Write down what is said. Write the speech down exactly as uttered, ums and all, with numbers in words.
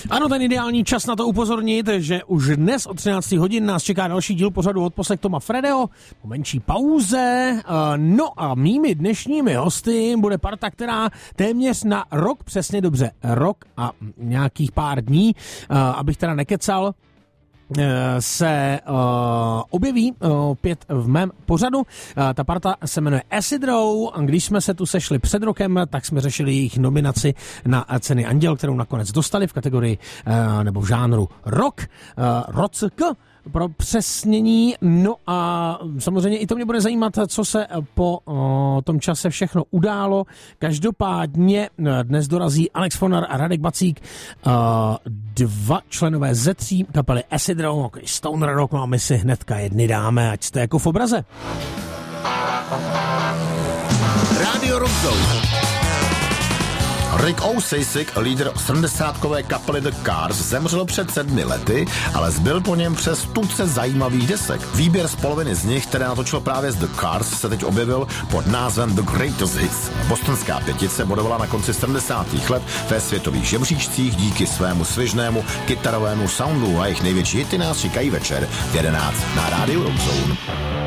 Ano, ten ideální čas na to upozornit, že už dnes od třinácti hodin nás čeká další díl pořadu Odposlech Toma Fredeho po menší pauze. No a mými dnešními hosty bude parta, která téměř na rok, přesně dobře, rok a nějakých pár dní, abych teda nekecal, se uh, objeví opět uh, v mém pořadu. Uh, ta parta se jmenuje Acid Row. Když jsme se tu sešli před rokem, tak jsme řešili jejich nominaci na ceny Anděl, kterou nakonec dostali v kategorii uh, nebo v žánru rock, uh, rock pro přesnění. No a samozřejmě i to mě bude zajímat, co se po o, tom čase všechno událo. Každopádně dnes dorazí Alex Fonar a Radek Bacík, o, dva členové ze tří kapely Acid Row, okay, Stoner Rock, no a my si hnedka jedny dáme, ať jste jako v obraze. Radio Rock Zone. Rick Ocasek, lídr sedmdesátkové kapely The Cars, zemřel před sedmi lety, ale zbyl po něm přes tuce zajímavých desek. Výběr z poloviny z nich, které natočil právě z The Cars, se teď objevil pod názvem The Greatest Hits. Bostonská pětice bodovala na konci sedmdesátých let ve světových žebříčcích díky svému svižnému kytarovému soundu a jejich největší hity nás čekají večer v jedenáct na rádiu Rock Zone.